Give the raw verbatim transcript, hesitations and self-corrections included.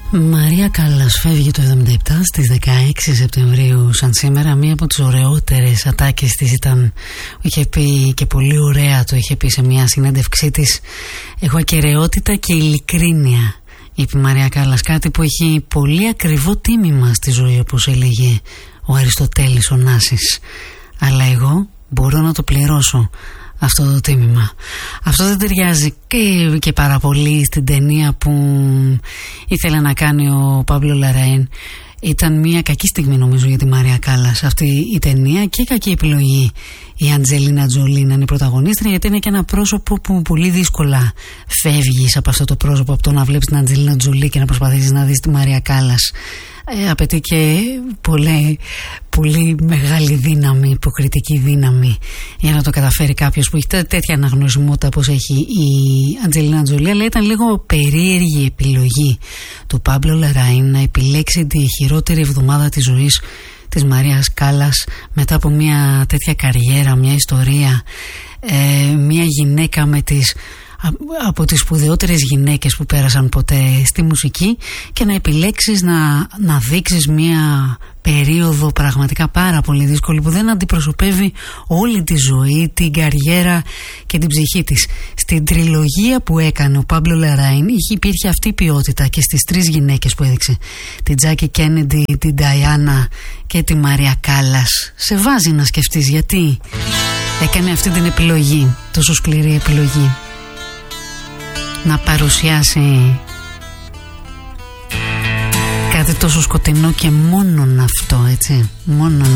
Μαρία Κάλλας φεύγει το εβδομήντα επτά στις δεκαέξι Σεπτεμβρίου σαν σήμερα. Μία από τις ωραιότερες ατάκες της ήταν, είχε πει και πολύ ωραία το είχε πει σε μια συνέντευξή της, έχω ακεραιότητα και ειλικρίνεια, είπε η Μαρία Κάλλας, κάτι που έχει πολύ ακριβό τίμημα στη ζωή, όπως έλεγε ο Αριστοτέλης ο Νάσης, αλλά εγώ μπορώ να το πληρώσω αυτό το τίμημα. Αυτό δεν ταιριάζει και, και πάρα πολύ στην ταινία που ήθελε να κάνει ο Πάμπλο Λαραίν. Ήταν μια κακή στιγμή νομίζω για τη Μαρία Κάλλας αυτή η ταινία και κακή επιλογή η Αντζελίνα Τζολί να είναι πρωταγωνίστρια, γιατί είναι και ένα πρόσωπο που πολύ δύσκολα φεύγεις από αυτό το πρόσωπο, από το να βλέπεις την Αντζελίνα Τζολί και να προσπαθήσεις να δεις τη Μαρία Κάλλας. Ε, απαιτεί και πολύ, πολύ μεγάλη δύναμη, υποκριτική δύναμη για να το καταφέρει κάποιος που έχει τέτοια αναγνωσιμότητα όπως έχει η Αντζελίνα Τζολί. Αλλά ήταν λίγο περίεργη επιλογή του Πάμπλο Λαραίν να επιλέξει τη χειρότερη εβδομάδα της ζωής της Μαρίας Κάλλας μετά από μια τέτοια καριέρα, μια ιστορία, ε, μια γυναίκα με τις από τις σπουδαιότερες γυναίκες που πέρασαν ποτέ στη μουσική, και να επιλέξεις να, να δείξεις μια περίοδο πραγματικά πάρα πολύ δύσκολη που δεν αντιπροσωπεύει όλη τη ζωή, την καριέρα και την ψυχή της. Στην τριλογία που έκανε ο Πάμπλο Λαραίν είχε υπήρχε αυτή η ποιότητα και στις τρεις γυναίκες που έδειξε, την Τζάκι Κέννεντι, την Νταϊάννα και τη Μαρία Κάλλας. Σε βάζει να σκεφτείς γιατί έκανε αυτή την επιλογή, τόσο σκληρή επιλογή, να παρουσιάσει κάτι τόσο σκοτεινό και μόνον αυτό, έτσι, μόνον